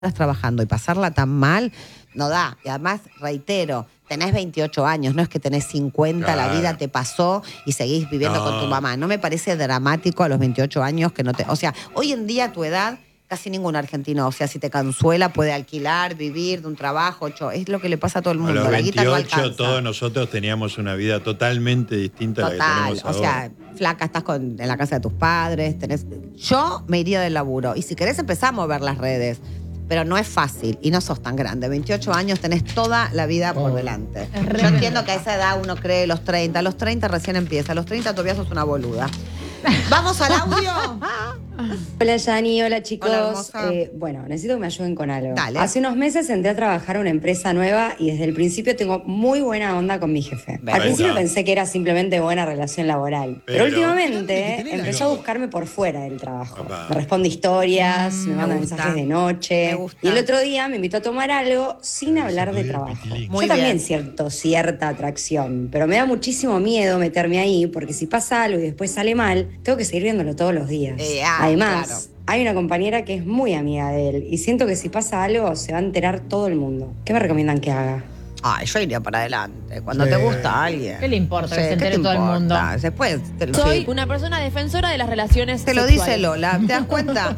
estás trabajando y pasarla tan mal, no da. Y además, reitero, tenés 28 años, no es que tenés 50, claro. La vida te pasó y seguís viviendo con tu mamá. No me parece dramático a los 28 años que no te... O sea, hoy en día a tu edad, casi ningún argentino, o sea, si te consuela, puede alquilar, vivir de un trabajo, es lo que le pasa a todo el mundo. A los 28, la guita no alcanza. Todos nosotros teníamos una vida totalmente distinta a la que tenemos ahora. O sea, flaca, estás en la casa de tus padres, yo me iría del laburo. Y si querés empezar a mover las redes. Pero no es fácil y no sos tan grande. 28 años tenés toda la vida por delante. Yo entiendo que a esa edad uno cree los 30. A los 30 recién empieza. A los 30 todavía sos una boluda. ¿Vamos al audio? Hola, Yani. Hola, chicos. Hola, bueno, necesito que me ayuden con algo. Dale. Hace unos meses entré a trabajar a una empresa nueva y desde el principio tengo muy buena onda con mi jefe. Al principio pensé que era simplemente buena relación laboral. Pero últimamente empezó a buscarme por fuera del trabajo. Me responde historias, me manda mensajes de noche. Y el otro día me invitó a tomar algo sin hablar de trabajo. Yo también siento cierta atracción, pero me da muchísimo miedo meterme ahí porque si pasa algo y después sale mal, tengo que seguir viéndolo todos los días. Además, claro. Hay una compañera que es muy amiga de él y siento que si pasa algo se va a enterar todo el mundo. ¿Qué me recomiendan que haga? Ay, yo iría para adelante. Cuando te gusta alguien. ¿Qué le importa que se entere todo el mundo? Después Soy una persona defensora de las relaciones Te sexuales. lo dice Lola, ¿te das cuenta?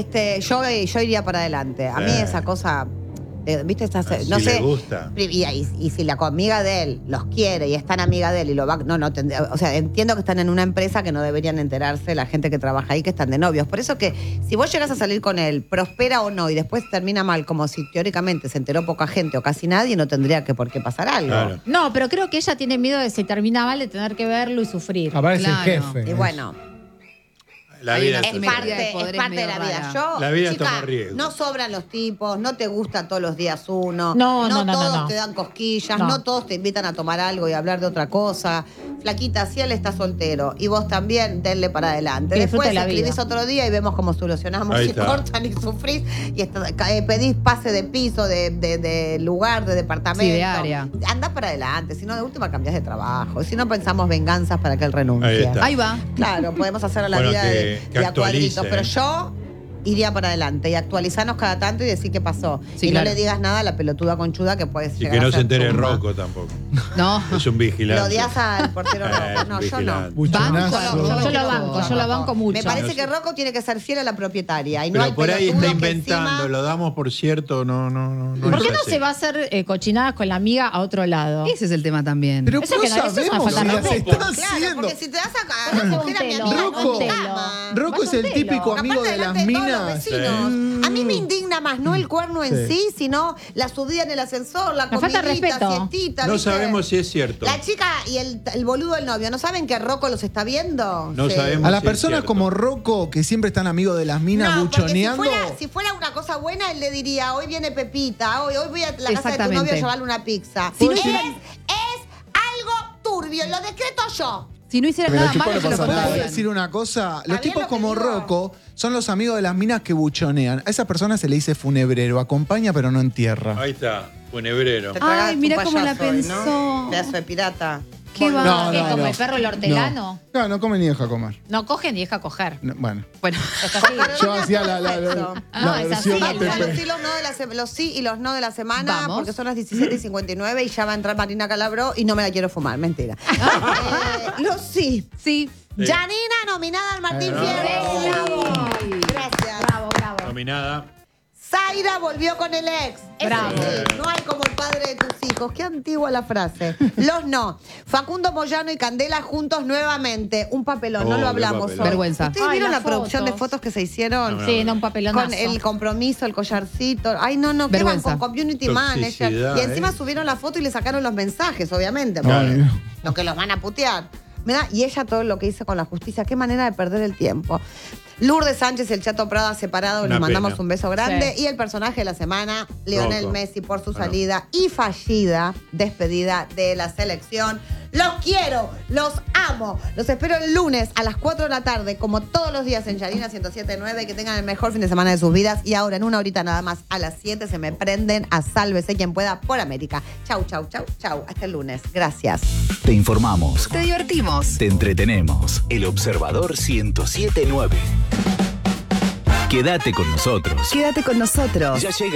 Yo iría para adelante. A mí esa cosa... ¿Viste? No sé. Le gusta. Y si la amiga de él los quiere y es tan amiga de él y lo va. O sea, entiendo que están en una empresa que no deberían enterarse la gente que trabaja ahí que están de novios. Por eso que si vos llegas a salir con él, prospera o no, y después termina mal, como si teóricamente se enteró poca gente o casi nadie, no tendría que por qué pasar algo. Claro. No, pero creo que ella tiene miedo de si termina mal de tener que verlo y sufrir. Aparece el jefe. Y bueno. La vida es parte de la vida. La vida chica, toma riesgo. No sobran los tipos, no te gusta todos los días uno. No todos te dan cosquillas, no todos te invitan a tomar algo y hablar de otra cosa. Flaquita, si él está soltero y vos también, denle para adelante. Después escribís otro día y vemos cómo solucionamos y cortan y sufrís y pedís pase de piso, de lugar, de departamento. Sí, de área. Andás para adelante, si no de última cambiás de trabajo. Si no pensamos venganzas para que él renuncie. Ahí va. Claro, podemos hacer a la vida de a cuadritos, pero yo iría para adelante y actualizarnos cada tanto y decir qué pasó. Sí, y claro. no le digas nada a la pelotuda conchuda que puedes llegar Y que no a se ser entere tumba. Rocco tampoco. No. Es un vigilante. Lo odias al portero Rocco. No, yo no. Yo lo banco mucho. Me parece que Rocco tiene que ser fiel a la propietaria. Y no pero hay por ahí está pelotudo que inventando, encima... lo damos por cierto, no. ¿Por qué es no así. se va a hacer cochinadas con la amiga a otro lado? Ese es el tema también. Pero Eso no que no, eso es una sabemos falta de si las respeto. está Claro, haciendo. porque si te vas a coger a mi amiga, Rocco, no te ama. Rocco es el Vaya un típico telo. amigo Capaz de las delante de todos los minas. vecinos. A mí me indigna más, no el cuerno en sí, sino la subida en el ascensor, la Me falta comidita, respeto. siestita. No ¿viste? sabemos si es cierto. La chica y el boludo del novio, ¿no saben que Rocco los está viendo? No sabemos. A las si es personas cierto. como Rocco, que siempre están amigos de las minas No, porque buchoneando. si fuera una cosa buena, él le diría, hoy viene Pepita, hoy voy a la casa de tu Exactamente. novio a llevarle una pizza. Si no es hiciera- algo turbio, lo decreto yo. Si no hiciera Pero nada chicos, malo, se lo ¿puedo contarían. decir una cosa? ¿Está Los bien tipos lo que como digo? Rocco son los amigos de las minas que buchonean. A esa persona se le dice funebrero, acompaña pero no entierra. Ahí está, funebrero. Te tragaste un mirá cómo la payaso hoy, ¿no? pensó. Pedazo de pirata. ¿Qué va? No, ¿Qué, no, como no. el perro el hortelano? No come ni deja comer. No coge ni deja coger. No, bueno, Bueno, Es así. yo hacía la Perfecto. Es versión así. Los ATP. sí, los sí y los no de la semana, Vamos. porque son las 17:59 y ya va a entrar Marina Calabró y no me la quiero fumar, mentira. Los sí. sí. Janina nominada al Martín Fierro. Bravo. Gracias. Bravo. Nominada. Zaira volvió con el ex. Bravo. Sí, no hay como el padre de tus hijos. Qué antigua la frase. Los no. Facundo Moyano y Candela juntos nuevamente. Un papelón, no Oh, lo qué hablamos papelón. hoy. Vergüenza. ¿Ustedes Ay, vieron las la producción de fotos. fotos que se hicieron? No, Sí, no, un papelonazo. Con el compromiso, el collarcito. Ay, no, ¿qué van? Vergüenza. Con community Toxicidad, manager. Y encima subieron la foto y le sacaron los mensajes, obviamente. Ay, no. Lo que los van a putear. Mirá, y ella todo lo que hizo con la justicia, qué manera de perder el tiempo. Lourdes Sánchez y el Chato Prada separados, Una les mandamos pena. un beso grande. Sí. Y el personaje de la semana, Lionel Rocco. Messi, por su Bueno. salida y fallida despedida de la selección. Los quiero, los amo. Los espero el lunes a las 4 de la tarde, como todos los días en Yarina 107.9. Que tengan el mejor fin de semana de sus vidas. Y ahora, en una horita nada más, a las 7 se me prenden a Sálvese quien pueda por América. Chau, chau, chau, chau. Hasta el lunes. Gracias. Te informamos, Te divertimos. te entretenemos. El Observador 107.9. Quédate con nosotros. Quédate con nosotros. Ya llega.